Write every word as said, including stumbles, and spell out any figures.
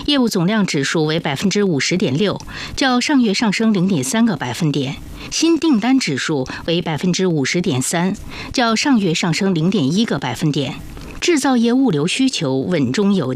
业务总量指数为百分之五十点六，较上月上升零点三个百分点。新订单指数为百分之五十点三，较上月上升零点一个百分点。制造业物流需求稳中有